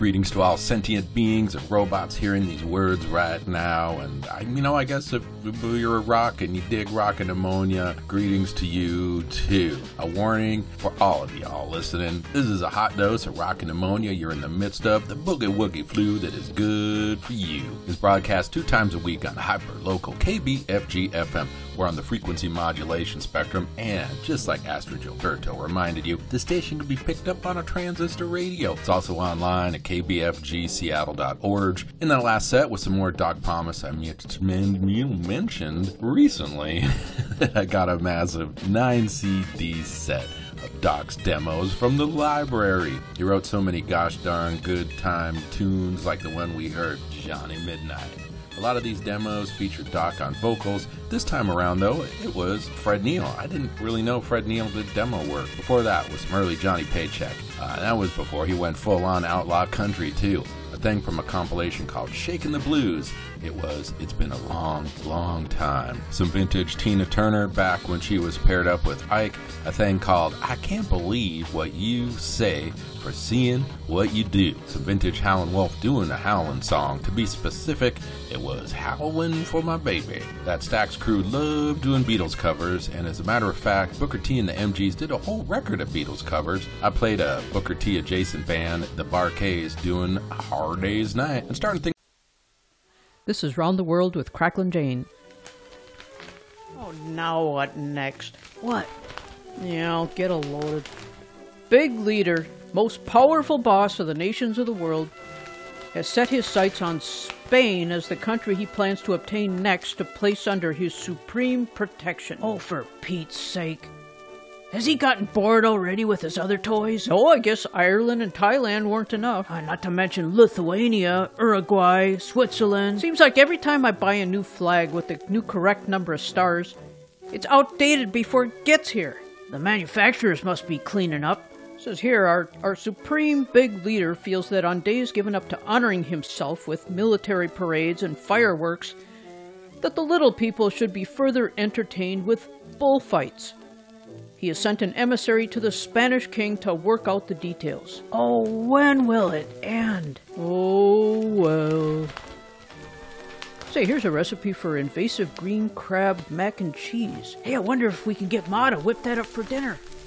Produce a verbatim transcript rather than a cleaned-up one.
Greetings to all sentient beings and robots hearing these words right now. And, I, you know, I guess if you're a rock and you dig rockin' ammonia, greetings to you, too. A warning for all of y'all listening. This is a hot dose of rockin' ammonia you're in the midst of, the boogie-woogie flu that is good for you. It's broadcast two times a week on hyper-local K B F G F M. We're on the frequency modulation spectrum, and just like Astro Gilberto reminded you, the station can be picked up on a transistor radio. It's also online at k b f g seattle dot org. In that last set with some more Doc Pomus I mentioned recently, I got a massive nine C D set of Doc's demos from the library. He wrote so many gosh darn good time tunes like the one we heard, Johnny Midnight. A lot of these demos featured Doc on vocals. This time around, though, it was Fred Neil. I didn't really know Fred Neil did demo work. Before that was some early Johnny Paycheck. Uh, that was before he went full-on outlaw country, too. A thing from a compilation called Shakin' the Blues. It was It's Been a Long, Long Time. Some vintage Tina Turner back when she was paired up with Ike. A thing called I Can't Believe What You Say for Seeing What You Do. Some vintage Howlin' Wolf doing a Howlin' song. To be specific, it was Howlin' for My Baby. That Stax crew loved doing Beatles covers, and as a matter of fact, Booker T and the M Gs did a whole record of Beatles covers. I played a Booker T adjacent band, the Bar-Kays, doing A Hard Day's Night. I'm starting to think. This is Round the World with Cracklin' Jane. Oh, now what next? What? Yeah, I'll get a loaded. Big leader, most powerful boss of the nations of the world, has set his sights on Spain as the country he plans to obtain next to place under his supreme protection. Oh, for Pete's sake. Has he gotten bored already with his other toys? Oh, I guess Ireland and Thailand weren't enough. Uh, not to mention Lithuania, Uruguay, Switzerland. Seems like every time I buy a new flag with the new correct number of stars, it's outdated before it gets here. The manufacturers must be cleaning up. It says here, our, our supreme big leader feels that on days given up to honoring himself with military parades and fireworks, that the little people should be further entertained with bullfights. He has sent an emissary to the Spanish king to work out the details. Oh, when will it end? Oh, well. Say, here's a recipe for invasive green crab mac and cheese. Hey, I wonder if we can get Ma to whip that up for dinner.